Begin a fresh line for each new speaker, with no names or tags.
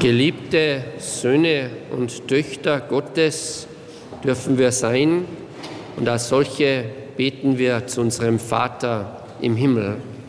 Geliebte Söhne und Töchter Gottes dürfen wir sein und als solche beten wir zu unserem Vater im Himmel.